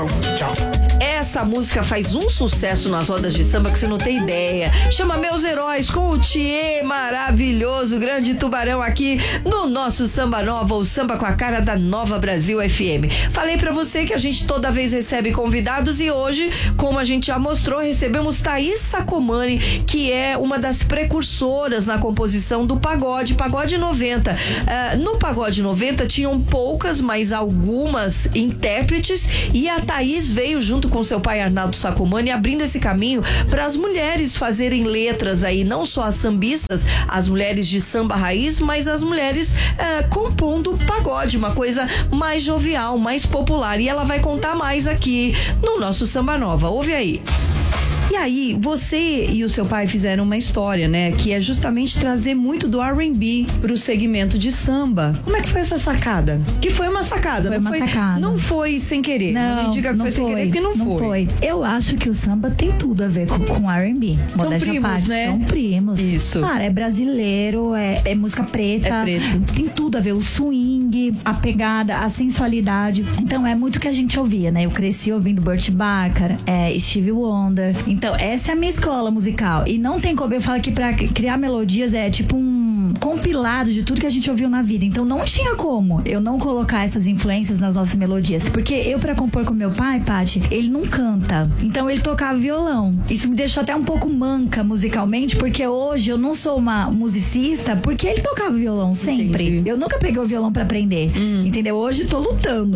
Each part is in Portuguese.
Tchau. Essa música faz um sucesso nas rodas de samba que você não tem ideia. Chama Meus Heróis, com o Thier maravilhoso, grande Tubarão aqui no nosso Samba Nova, o samba com a cara da Nova Brasil FM. Falei pra você que a gente toda vez recebe convidados e hoje, como a gente já mostrou, recebemos Thaís Sacomani, que é uma das precursoras na composição do pagode 90. No pagode 90 tinham poucas, mas algumas intérpretes, e a Thaís veio junto com seu pai Arnaldo Sacomani abrindo esse caminho para as mulheres fazerem letras aí, não só as sambistas, as mulheres de samba raiz, mas as mulheres compondo pagode, uma coisa mais jovial, mais popular, e ela vai contar mais aqui no nosso Samba Nova. Ouve aí. E aí, você e o seu pai fizeram uma história, né? Que é justamente trazer muito do R&B pro segmento de samba. Como é que foi essa sacada? Que foi uma sacada. Foi uma sacada. Não foi sem querer. Não me diga que foi sem querer, porque não foi. Eu acho que o samba tem tudo a ver com R&B. São primos, né? São primos. Isso. Cara, é brasileiro, é música preta. É preto. Tem tudo a ver. O swing, a pegada, a sensualidade. Então, é muito que a gente ouvia, né? Eu cresci ouvindo Burt Bacharach, Stevie Wonder. Então, essa é a minha escola musical. E não tem como, eu falo que pra criar melodias é tipo um compilado de tudo que a gente ouviu na vida. Então não tinha como eu não colocar essas influências nas nossas melodias. Porque eu, pra compor com meu pai, Paty, ele não canta. Então ele tocava violão. Isso me deixou até um pouco manca musicalmente, porque hoje eu não sou uma musicista, porque ele tocava violão sempre. Entendi. Eu nunca peguei o violão pra aprender. Entendeu? Hoje tô lutando.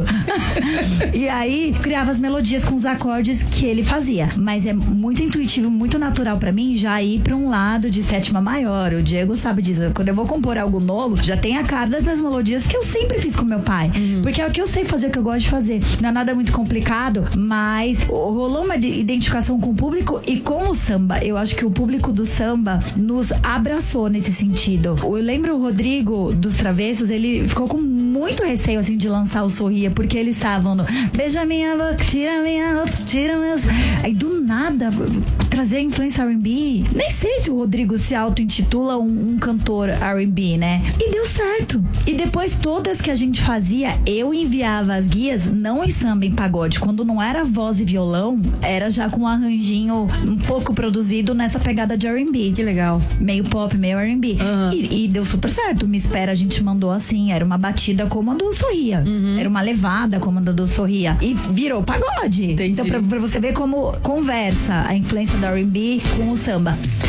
E aí, criava as melodias com os acordes que ele fazia. Mas é muito intuitivo, muito natural pra mim já ir pra um lado de sétima maior. O Diego sabe disso. Quando eu vou compor algo novo, já tem a cara das melodias que eu sempre fiz com meu pai. Porque é o que eu sei fazer, o que eu gosto de fazer. Não é nada muito complicado, mas rolou uma identificação com o público e com o samba. Eu acho que o público do samba nos abraçou nesse sentido. Eu lembro o Rodrigo dos Travessos, ele ficou com muito receio, assim, de lançar o Sorria, porque eles estavam no beija minha boca, tira minha roupa, tira meus... Aí do nada trazer a influência R&B. Nem sei se o Rodrigo se auto-intitula um cantor R&B, né? E deu certo. E depois todas que a gente fazia, eu enviava as guias, não em samba, em pagode. Quando não era voz e violão, era já com um arranjinho um pouco produzido nessa pegada de R&B. Que legal. Meio pop, meio R&B. E deu super certo. Me Espera, a gente mandou assim, era uma batida como a do Sorria. Era uma levada como a do Sorria. E virou pagode. Entendi. Então pra você ver como conversa a influência da R&B com o samba.